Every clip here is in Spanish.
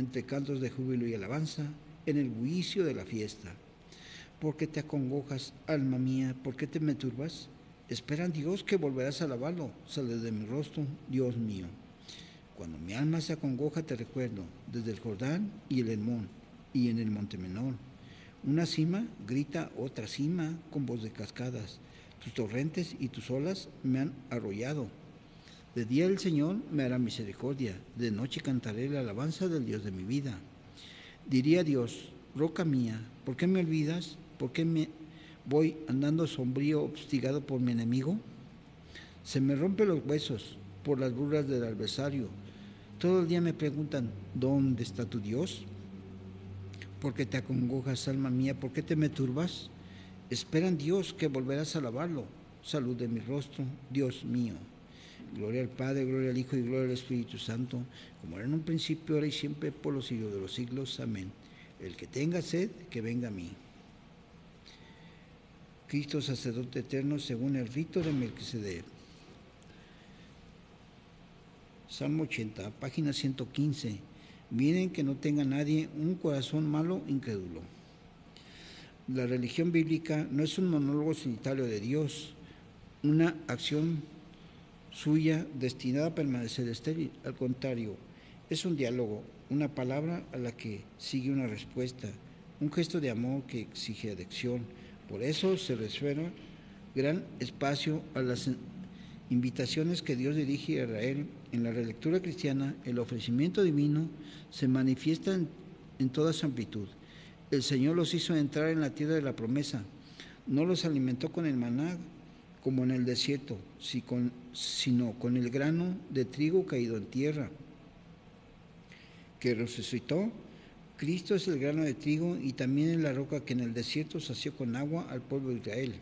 entre cantos de júbilo y alabanza, en el bullicio de la fiesta. ¿Por qué te acongojas, alma mía? ¿Por qué te me turbas? Espera en Dios que volverás a alabarlo. Sale de mi rostro, Dios mío. Cuando mi alma se acongoja te recuerdo, desde el Jordán y el Hermón, y en el monte menor. Una cima grita otra cima con voz de cascadas. Tus torrentes y tus olas me han arrollado. De día el Señor me hará misericordia, de noche cantaré la alabanza del Dios de mi vida. Diría a Dios, roca mía, ¿por qué me olvidas? ¿Por qué me voy andando sombrío, obstigado por mi enemigo? Se me rompen los huesos por las burlas del adversario. Todo el día me preguntan, ¿dónde está tu Dios? ¿Por qué te acongojas, alma mía? ¿Por qué te me turbas? Espera en Dios que volverás a alabarlo. Salud de mi rostro, Dios mío. Gloria al Padre, gloria al Hijo y gloria al Espíritu Santo, como era en un principio, ahora y siempre, por los siglos de los siglos. Amén. El que tenga sed, que venga a mí. Cristo sacerdote eterno, según el rito de Melquisedec. Salmo 80, página 115. Miren que no tenga nadie un corazón malo, incrédulo. La religión bíblica no es un monólogo solitario de Dios, una acción suya destinada a permanecer estéril. Al contrario, es un diálogo, una palabra a la que sigue una respuesta, un gesto de amor que exige adhesión. Por eso se reserva gran espacio a las invitaciones que Dios dirige a Israel. En la relectura cristiana, el ofrecimiento divino se manifiesta en toda su amplitud. El Señor los hizo entrar en la tierra de la promesa, no los alimentó con el maná como en el desierto, sino con el grano de trigo caído en tierra, que resucitó. Cristo es el grano de trigo y también es la roca que en el desierto sació con agua al pueblo de Israel.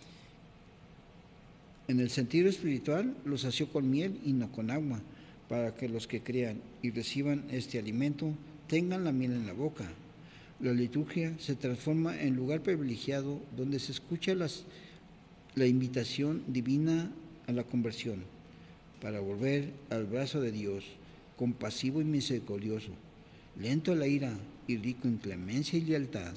En el sentido espiritual, lo sació con miel y no con agua, para que los que crean y reciban este alimento tengan la miel en la boca. La liturgia se transforma en lugar privilegiado donde se escucha la invitación divina a la conversión, para volver al brazo de Dios, compasivo y misericordioso, lento a la ira y rico en clemencia y lealtad.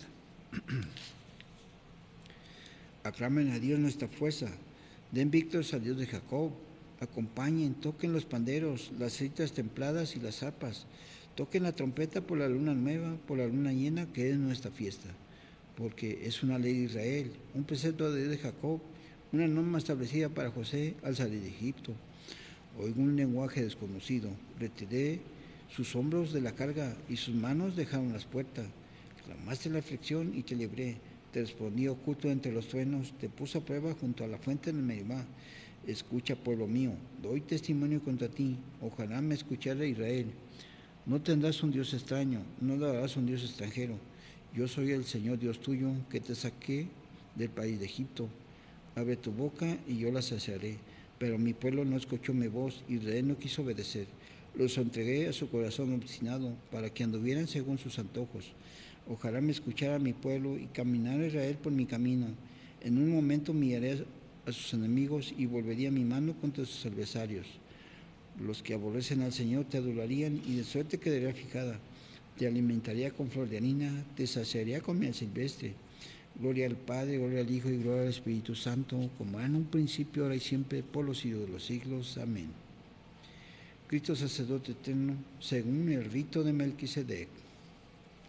Aclamen a Dios nuestra fuerza, den víctoras al Dios de Jacob, acompañen, toquen los panderos, las citas templadas y las arpas, toquen la trompeta por la luna nueva, por la luna llena, que es nuestra fiesta, porque es una ley de Israel, un precepto de Dios de Jacob, una norma establecida para José al salir de Egipto. Oigo un lenguaje desconocido, retiré sus hombros de la carga y sus manos dejaron las puertas. Clamaste la aflicción y te libré, te respondí oculto entre los truenos, te puse a prueba junto a la fuente del Meribá. Escucha, pueblo mío, doy testimonio contra ti, ojalá me escuchara Israel. No tendrás un Dios extraño, no darás un Dios extranjero. Yo soy el Señor Dios tuyo, que te saqué del país de Egipto. Abre tu boca y yo la saciaré. Pero mi pueblo no escuchó mi voz, Israel no quiso obedecer. Los entregué a su corazón obstinado, para que anduvieran según sus antojos. Ojalá me escuchara mi pueblo y caminara Israel por mi camino. En un momento miraré a sus enemigos y volvería mi mano contra sus adversarios. Los que aborrecen al Señor te adularían y de suerte quedaría fijada. Te alimentaría con flor de harina, te saciaría con miel silvestre. Gloria al Padre, gloria al Hijo y gloria al Espíritu Santo, como era en un principio, ahora y siempre, por los siglos de los siglos. Amén. Cristo sacerdote eterno, según el rito de Melquisedec.